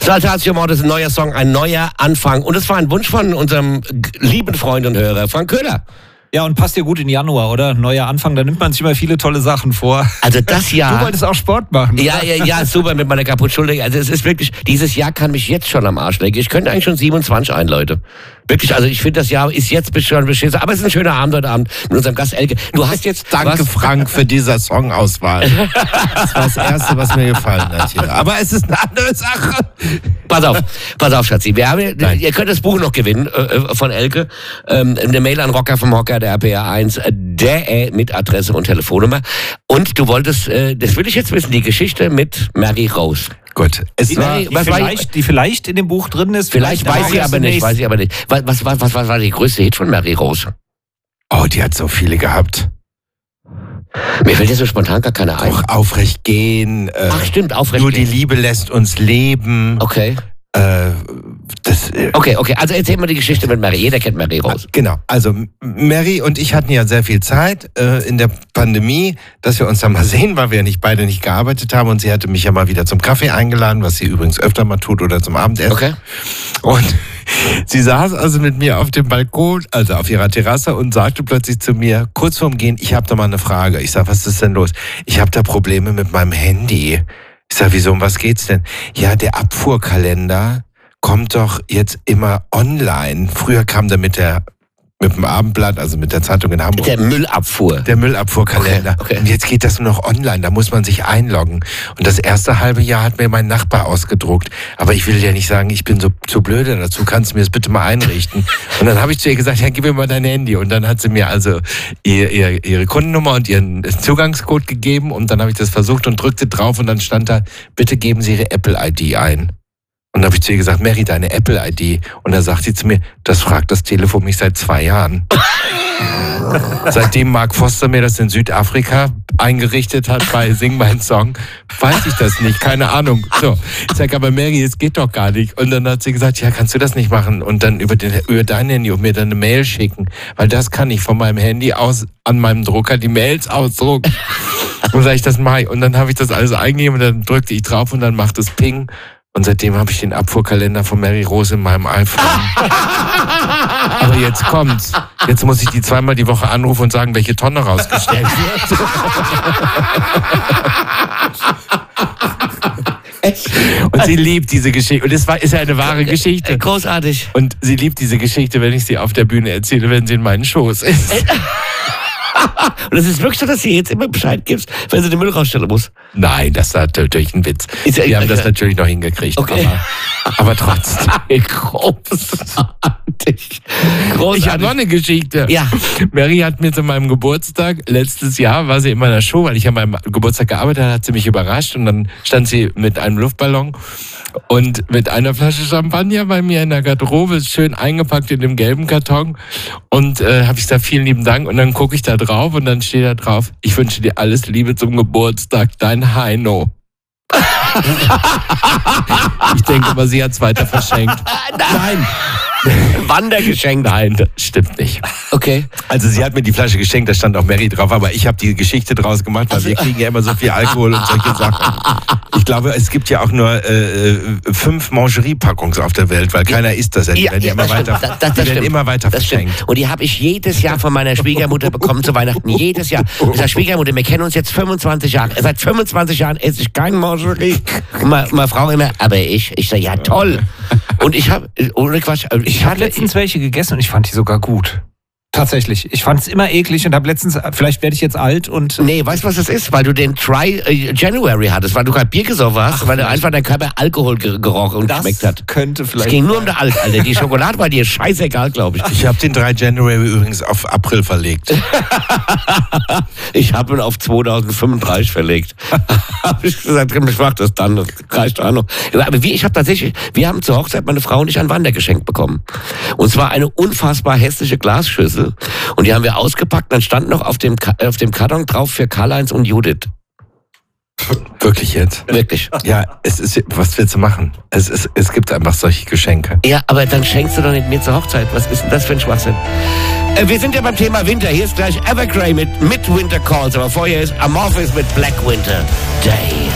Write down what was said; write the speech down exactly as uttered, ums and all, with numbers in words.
Saltatio Mortis, ein neuer Song, ein neuer Anfang. Und es war ein Wunsch von unserem lieben Freund und Hörer, Frank Köhler. Ja, und passt dir gut in Januar, oder? Neuer Anfang, da nimmt man sich immer viele tolle Sachen vor. Also das Jahr... Du wolltest auch Sport machen, Ja, ja, ja, super mit meiner Kaputtschulter. Also es ist wirklich, dieses Jahr kann mich jetzt schon am Arsch legen. Ich könnte eigentlich schon siebenundzwanzig ein, Leute. Wirklich, also ich finde, das Jahr ist jetzt schon beschissen. Aber es ist ein schöner Abend heute Abend mit unserem Gast Elke. Du hast jetzt... Danke, was? Frank, für diese Songauswahl. Das war das Erste, was mir gefallen hat hier. Aber es ist eine andere Sache. Pass auf, pass auf, Schatzi. Wir haben, ihr könnt das Buch noch gewinnen äh, von Elke. Ähm, eine Mail an Rocker vom Hocker, der R P R eins, der mit Adresse und Telefonnummer. Und du wolltest, äh, das will ich jetzt wissen, die Geschichte mit Mary Rose. Gut. Es Die, war, die, vielleicht, die vielleicht in dem Buch drin ist. Vielleicht, vielleicht weiß sie aber nicht, weiß ich aber nicht. Was, was, was, was, was war die größte Hit von Mary Rose? oh, die hat so viele gehabt. Mir fällt jetzt so spontan gar keine ein. Auch aufrecht gehen. Äh, Ach stimmt, aufrecht Nur gehen. die Liebe lässt uns leben. Okay. Äh, das, äh, Okay, okay, also erzähl mal die Geschichte mit Mary. Jeder kennt Mary Rose. Genau, also Mary und ich hatten ja sehr viel Zeit äh, in der Pandemie, dass wir uns da mal sehen, weil wir ja nicht beide nicht gearbeitet haben und sie hatte mich ja mal wieder zum Kaffee eingeladen, was sie übrigens öfter mal tut oder zum Abendessen. Okay. Und sie saß also mit mir auf dem Balkon, also auf ihrer Terrasse und sagte plötzlich zu mir, kurz vorm Gehen, ich habe da mal eine Frage. Ich sag, was ist denn los? Ich habe da Probleme mit meinem Handy. Ich sag, wieso, um was geht's denn? Ja, der Abfuhrkalender kommt doch jetzt immer online. Früher kam der mit der mit dem Abendblatt, also mit der Zeitung in Hamburg. Der Müllabfuhr. Der Müllabfuhrkalender. Okay, okay. Und jetzt geht das nur noch online, da muss man sich einloggen. Und das erste halbe Jahr hat mir mein Nachbar ausgedruckt. Aber ich will dir nicht sagen, ich bin so zu blöde dazu, kannst du mir das bitte mal einrichten? Und dann habe ich zu ihr gesagt, ja, gib mir mal dein Handy. Und dann hat sie mir also ihr, ihr, ihre Kundennummer und ihren Zugangscode gegeben. Und dann habe ich das versucht und drückte drauf und dann stand da, bitte geben Sie Ihre Apple-I D ein. Und dann habe ich zu ihr gesagt, Mary, deine Apple-I D. Und dann sagt sie zu mir, das fragt das Telefon mich seit zwei Jahren. Seitdem Mark Foster mir das in Südafrika eingerichtet hat bei Sing mein Song, weiß ich das nicht, keine Ahnung. So, ich sage, aber Mary, es geht doch gar nicht. Und dann hat sie gesagt, ja, kannst du das nicht machen? Und dann über, den, über dein Handy und mir dann eine Mail schicken. Weil das kann ich von meinem Handy aus an meinem Drucker die Mails ausdrucken. Und sag ich, das mache ich. Und dann habe ich das alles eingegeben und dann drückte ich drauf und dann macht es Ping. Und seitdem habe ich den Abfuhrkalender von Mary Rose in meinem iPhone. Aber jetzt kommt's. Jetzt muss ich die zweimal die Woche anrufen und sagen, welche Tonne rausgestellt wird. Und sie liebt diese Geschichte. Und es war, ist ja eine wahre Geschichte. Großartig. Und sie liebt diese Geschichte, wenn ich sie auf der Bühne erzähle, wenn sie in meinen Schoß ist. Und es ist wirklich so, dass sie jetzt immer Bescheid gibst, wenn sie den Müll rausstellen muss. Nein, das ist natürlich ein Witz. Ist ja- Wir haben das natürlich noch hingekriegt. Okay. Aber, aber trotzdem. Großartig. Ich Großartig. habe noch eine Geschichte. Ja. Mary hat mir zu meinem Geburtstag, letztes Jahr war sie in meiner Show, weil ich an meinem Geburtstag gearbeitet habe, hat sie mich überrascht und dann stand sie mit einem Luftballon und mit einer Flasche Champagner bei mir in der Garderobe, schön eingepackt in dem gelben Karton und äh, habe ich gesagt, vielen lieben Dank und dann gucke ich da drauf und dann steht da drauf, ich wünsche dir alles Liebe zum Geburtstag, dein Heino. Ich denke aber, sie hat es weiter verschenkt. Nein. Wandergeschenk. Nein, das stimmt nicht. Okay. Also sie hat mir die Flasche geschenkt, da stand auch Mary drauf, aber ich habe die Geschichte draus gemacht, weil wir kriegen ja immer so viel Alkohol und solche Sachen. Ich glaube, es gibt ja auch nur äh, fünf Mangerie-Packungen auf der Welt, weil keiner isst das ja. Die Ja, werden ja ja, immer das weiter, stimmt. Das- das die werden stimmt. immer weiter Das verschenkt. stimmt. Und die habe ich jedes Jahr von meiner Schwiegermutter bekommen zu Weihnachten. Jedes Jahr. Und ich sage, Schwiegermutter, wir kennen uns jetzt fünfundzwanzig Jahre. Seit fünfundzwanzig Jahren esse ich kein Mangerie. Und meine, meine Frau immer, aber ich. Ich sage, ja toll. Und ich habe, ohne Quatsch, Ich habe letztens welche gegessen und ich fand die sogar gut. Tatsächlich. Ich fand es immer eklig und habe letztens, vielleicht werde ich jetzt alt und... Nee, weißt du, was das ist? Weil du den Try äh, January hattest, weil du gerade Bier gesoffen hast, Ach, weil du vielleicht. einfach dein Körper Alkohol ge- gerochen und das geschmeckt hat. könnte Es vielleicht... ging nur um den Alk, Alter. Die Schokolade war dir scheißegal, glaube ich. Ich habe den drei January übrigens auf April verlegt. Ich habe ihn auf zweitausendfünfunddreißig verlegt. Habe ich gesagt, ich mach das dann, das reicht auch noch. Aber wie, ich habe tatsächlich, wir haben zur Hochzeit, meine Frau und ich, ein Wandergeschenk bekommen. Und zwar eine unfassbar hässliche Glasschüssel. Und die haben wir ausgepackt, dann stand noch auf dem, Ka- auf dem Karton drauf für Karl-Heinz und Judith. Wirklich jetzt? Wirklich. Ja, es ist, was willst du machen? Es, ist, es gibt einfach solche Geschenke. Ja, aber dann schenkst du doch nicht mir zur Hochzeit. Was ist denn das für ein Schwachsinn? Äh, wir sind ja beim Thema Winter. Hier ist gleich Evergrey mit, mit Winter Calls. Aber vorher ist Amorphis mit Black Winter Day.